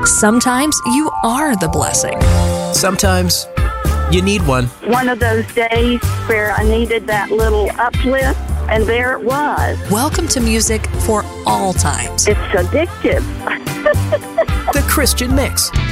Sometimes you are the blessing. Sometimes you need one. One of those days where I needed that little uplift, and there it was. Welcome to music for all times. It's addictive. The Christian Mix